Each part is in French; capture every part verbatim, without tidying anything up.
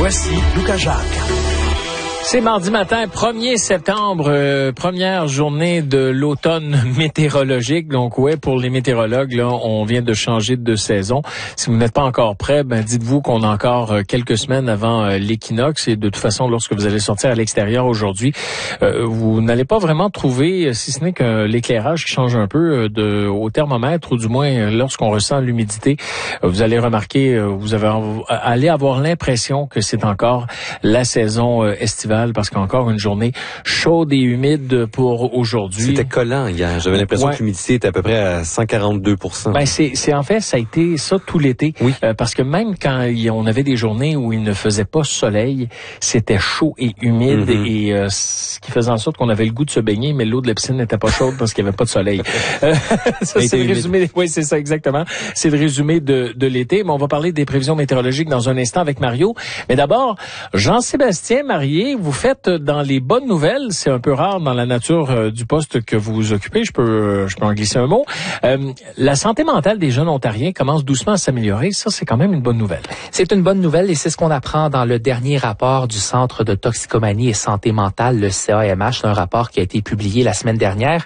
Voici Lucas Jacques. C'est mardi matin, premier septembre, euh, première journée de l'automne météorologique. Donc ouais, pour les météorologues, là, on vient de changer de saison. Si vous n'êtes pas encore prêt, ben dites-vous qu'on a encore euh, quelques semaines avant euh, l'équinoxe. Et de toute façon, lorsque vous allez sortir à l'extérieur aujourd'hui, euh, vous n'allez pas vraiment trouver, si ce n'est que l'éclairage qui change un peu euh, de au thermomètre, ou du moins euh, lorsqu'on ressent l'humidité, euh, vous allez remarquer, euh, vous avez, allez avoir l'impression que c'est encore la saison euh, estivale. Parce qu'encore une journée chaude et humide pour aujourd'hui. C'était collant hier. J'avais l'impression ouais. que l'humidité était à peu près à cent quarante-deux pour cent. Ben c'est, c'est en fait, ça a été ça tout l'été. Oui. Euh, parce que même quand on avait des journées où il ne faisait pas soleil, c'était chaud et humide mm-hmm. et euh, ce qui faisait en sorte qu'on avait le goût de se baigner, mais l'eau de la piscine n'était pas chaude parce qu'il n'y avait pas de soleil. Euh, ça, c'est le résumé. Oui, c'est ça exactement. C'est le résumé de, de l'été. Mais on va parler des prévisions météorologiques dans un instant avec Mario. Mais d'abord, Jean-Sébastien Marié, vous faites dans les bonnes nouvelles. C'est un peu rare dans la nature euh, du poste que vous occupez. Je peux, euh, je peux en glisser un mot. Euh, la santé mentale des jeunes Ontariens commence doucement à s'améliorer. Ça, c'est quand même une bonne nouvelle. C'est une bonne nouvelle et c'est ce qu'on apprend dans le dernier rapport du Centre de toxicomanie et santé mentale, le C A M H, un rapport qui a été publié la semaine dernière.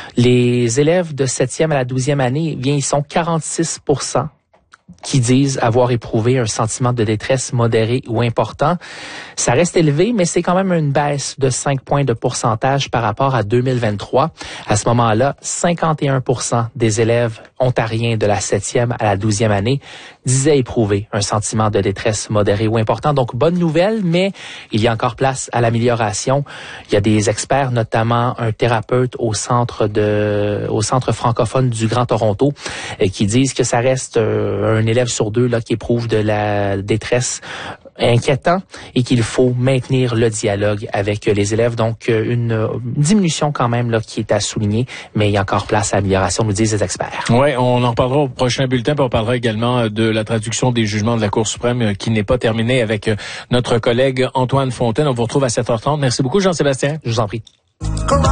Les élèves de septième à la douzième année, bien, ils sont quarante-six pour cent qui disent avoir éprouvé un sentiment de détresse modéré ou important. Ça reste élevé, mais c'est quand même une baisse de cinq points de pourcentage par rapport à deux mille vingt-trois. À ce moment-là, cinquante et un pour cent des élèves ontariens de la septième à la douzième année disaient éprouver un sentiment de détresse modéré ou important. Donc, bonne nouvelle, mais il y a encore place à l'amélioration. Il y a des experts, notamment un thérapeute au centre de, au centre francophone du Grand Toronto, qui disent que ça reste un élève sur deux là qui éprouve de la détresse inquiétant et qu'il faut maintenir le dialogue avec les élèves. Donc, une diminution quand même là qui est à souligner, mais il y a encore place à amélioration, nous disent les experts. Oui, on en reparlera au prochain bulletin, puis on parlera également de la traduction des jugements de la Cour suprême qui n'est pas terminée avec notre collègue Antoine Fontaine. On vous retrouve à sept heures trente. Merci beaucoup, Jean-Sébastien. Je vous en prie.